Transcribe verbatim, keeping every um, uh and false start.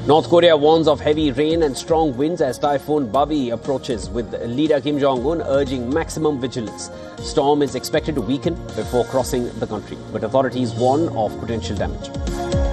North Korea warns of heavy rain and strong winds as Typhoon Bavi approaches, with leader Kim Jong-un urging maximum vigilance. Storm is expected to weaken before crossing the country, but authorities warn of potential damage.